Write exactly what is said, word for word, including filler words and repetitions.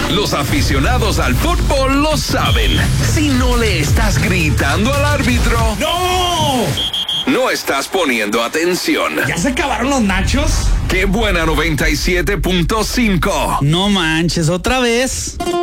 Los aficionados al fútbol lo saben. Si no le estás gritando al árbitro, ¡no! No estás poniendo atención. ¿Ya se acabaron los nachos? ¡Qué buena noventa y siete punto cinco! No manches, ¿otra vez?